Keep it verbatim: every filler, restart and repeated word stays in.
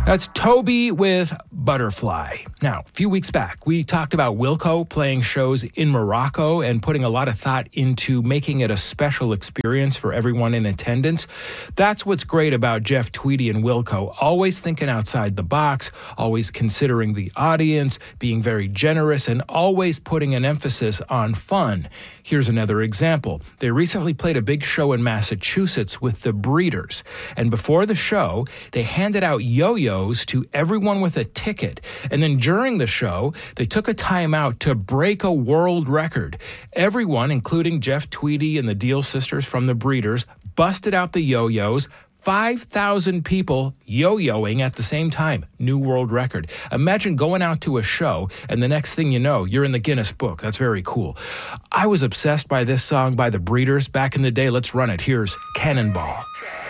That's Toby with Butterfly. Now, a few weeks back, we talked about Wilco playing shows in Morocco and putting a lot of thought into making it a special experience for everyone in attendance. That's what's great about Jeff Tweedy and Wilco, always thinking outside the box, always considering the audience, being very generous, and always putting an emphasis on fun. Here's another example. They recently played a big show in Massachusetts with the Breeders, and before the show, they handed out yo-yos to everyone with a ticket. And then during the show, they took a time out to break a world record. Everyone, including Jeff Tweedy and the Deal Sisters from the Breeders, busted out the yo-yos. five thousand people yo-yoing at the same time. New world record. Imagine going out to a show and the next thing you know, you're in the Guinness Book. That's very cool. I was obsessed by this song by the Breeders back in the day. Let's run it. Here's Cannonball.